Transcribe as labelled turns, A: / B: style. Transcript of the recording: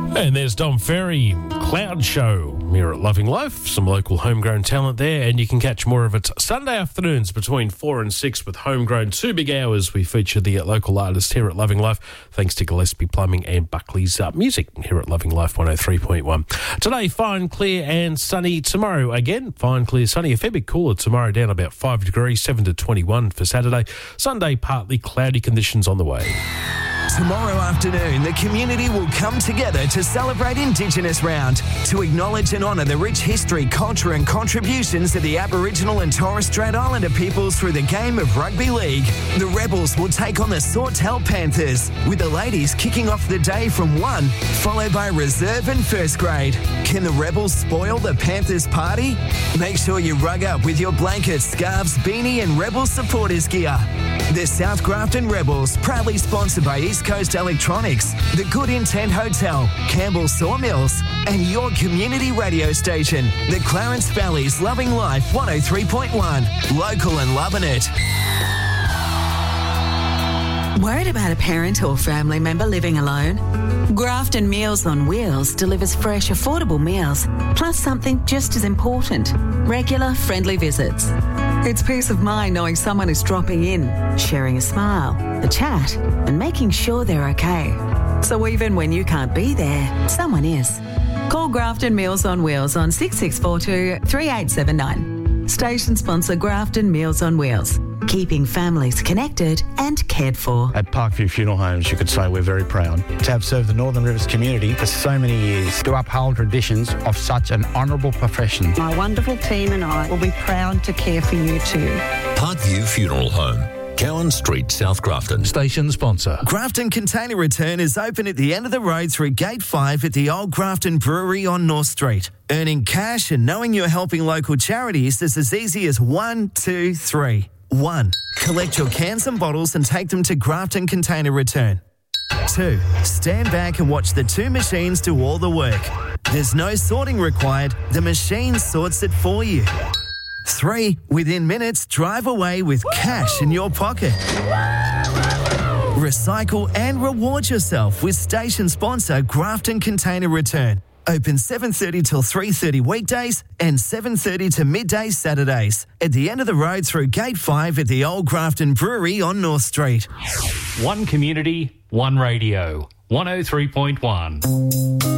A: And there's Dom Ferry, Cloud Show here at Loving Life. Some local homegrown talent there, and you can catch more of it Sunday afternoons between 4 and 6 with Homegrown. 2 big hours. We feature the local artists here at Loving Life, thanks to Gillespie Plumbing and Buckley's Music here at Loving Life 103.1. Today, fine, clear and sunny. Tomorrow, again, fine, clear, sunny. A fair bit cooler tomorrow, down about 5 degrees, 7 to 21 for Saturday. Sunday, partly cloudy conditions on the way.
B: Tomorrow afternoon, the community will come together to celebrate Indigenous Round, to acknowledge and honour the rich history, culture and contributions of the Aboriginal and Torres Strait Islander peoples through the game of rugby league. The Rebels will take on the Sawtell Panthers, with the ladies kicking off the day from 1, followed by reserve and first grade. Can the Rebels spoil the Panthers party? Make sure you rug up with your blankets, scarves, beanie and Rebels supporters gear. The South Grafton Rebels, proudly sponsored by East Coast Electronics, the Good Intent Hotel, Campbell Sawmills, and your community radio station, the Clarence Valley's Loving Life 103.1. Local and loving it.
C: Worried about a parent or family member living alone? Grafton Meals on Wheels delivers fresh, affordable meals, plus something just as important, regular, friendly visits. It's peace of mind knowing someone is dropping in, sharing a smile, a chat, and making sure they're okay. So even when you can't be there, someone is. Call Grafton Meals on Wheels on 6642 3879. Station sponsor Grafton Meals on Wheels, keeping families connected and cared for.
D: At Parkview Funeral Homes, you could say we're very proud to have served the Northern Rivers community for so many years, to uphold traditions of such an honourable profession.
E: My wonderful team and I will be proud to care for you too.
F: Parkview Funeral Home, Cowan Street, South Grafton. Station sponsor.
B: Grafton Container Return is open at the end of the road through Gate 5 at the Old Grafton Brewery on North Street. Earning cash and knowing you're helping local charities is as easy as 1, 2, 3. 1. Collect your cans and bottles and take them to Grafton Container Return. 2. Stand back and watch the 2 machines do all the work. There's no sorting required. The machine sorts it for you. 3. Within minutes, drive away with cash in your pocket. Recycle and reward yourself with station sponsor Grafton Container Return. Open 7:30 till 3:30 weekdays and 7:30 to midday Saturdays. At the end of the road through Gate 5 at the Old Grafton Brewery on North Street.
G: One community, one radio. 103.1.